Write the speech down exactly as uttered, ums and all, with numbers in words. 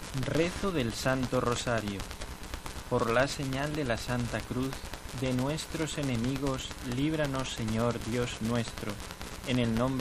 Rezo del Santo Rosario. Por la señal de la Santa Cruz, de nuestros enemigos, líbranos, Señor Dios nuestro, en el nombre